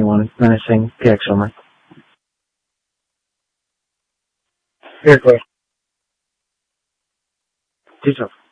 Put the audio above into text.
anyone menacing PX Summer. Fair question. Do so.